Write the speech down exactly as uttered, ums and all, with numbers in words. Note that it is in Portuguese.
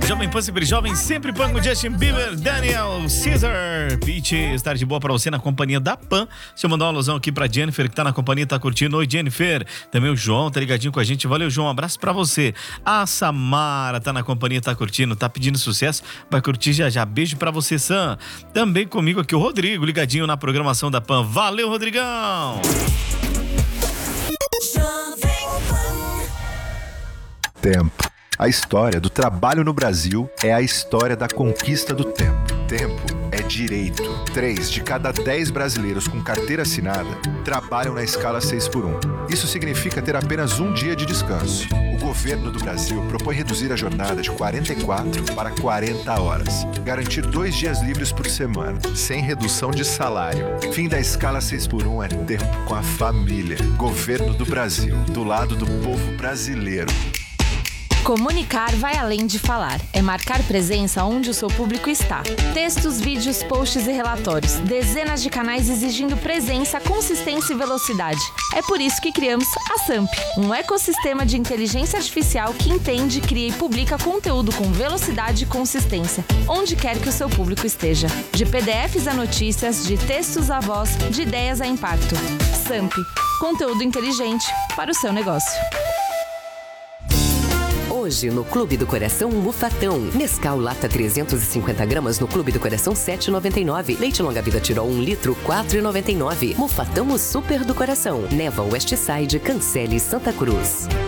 Jovem Pan, sempre jovem, sempre Pan com Justin Bieber, Daniel, Caesar, Peach, estar de boa pra você na companhia da Pan. Deixa eu mandar uma alusão aqui pra Jennifer, que tá na companhia, tá curtindo. Oi, Jennifer. Também o João, tá ligadinho com a gente. Valeu, João, um abraço pra você. A Samara tá na companhia, tá curtindo, tá pedindo sucesso, vai curtir já já. Beijo pra você, Sam. Também comigo aqui o Rodrigo, ligadinho na programação da Pan. Valeu, Rodrigão. Tempo. A história do trabalho no Brasil é a história da conquista do tempo. Tempo é direito. Três de cada dez brasileiros com carteira assinada trabalham na escala seis por um. Isso significa ter apenas um dia de descanso. O governo do Brasil propõe reduzir a jornada de quarenta e quatro para quarenta horas. Garantir dois dias livres por semana, sem redução de salário. Fim da escala seis por um é tempo com a família. Governo do Brasil, do lado do povo brasileiro. Comunicar vai além de falar. É marcar presença onde o seu público está. Textos, vídeos, posts e relatórios. Dezenas de canais exigindo presença, consistência e velocidade. É por isso que criamos a Samp, um ecossistema de inteligência artificial que entende, cria e publica conteúdo com velocidade e consistência, onde quer que o seu público esteja. De P D Fs a notícias, de textos a voz, de ideias a impacto. Samp, conteúdo inteligente para o seu negócio. Hoje no Clube do Coração Mufatão. Nescau lata trezentos e cinquenta gramas no Clube do Coração sete reais e noventa e nove centavos. Leite longa vida Tirol um litro quatro reais e noventa e nove centavos. Mufatão o Super do Coração. Neva Westside, Cancele, Santa Cruz.